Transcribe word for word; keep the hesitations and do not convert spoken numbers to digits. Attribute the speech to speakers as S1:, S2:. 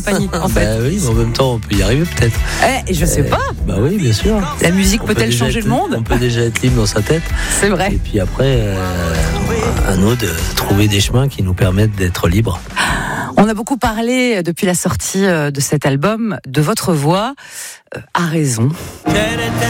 S1: compagnie, en fait.
S2: Bah oui, mais en même temps, on peut y arriver peut-être.
S1: Eh, je sais
S2: Euh,
S1: pas.
S2: Bah oui, bien sûr.
S1: La musique
S2: On
S1: peut-elle
S2: peut
S1: changer
S2: être,
S1: le monde ?
S2: On peut déjà être libre dans sa tête.
S1: C'est vrai.
S2: Et puis après, euh, à nous de trouver des chemins qui nous permettent d'être libres.
S1: On a beaucoup parlé depuis la sortie de cet album de votre voix. Euh, à raison.